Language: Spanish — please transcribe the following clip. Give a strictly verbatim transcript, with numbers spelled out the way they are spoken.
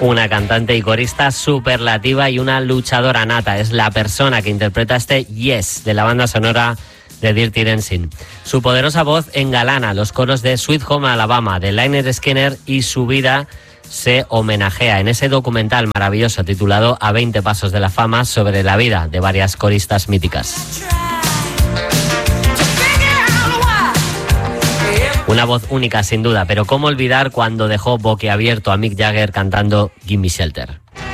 Una cantante y corista superlativa y una luchadora nata. Es la persona que interpreta este Yes de la banda sonora de Dirty Dancing. Su poderosa voz engalana los coros de Sweet Home Alabama de Lynyrd Skynyrd y su vida se homenajea en ese documental maravilloso titulado A veinte pasos de la fama sobre la vida de varias coristas míticas. Una voz única sin duda, pero cómo olvidar cuando dejó boquiabierto a Mick Jagger cantando Gimme Shelter.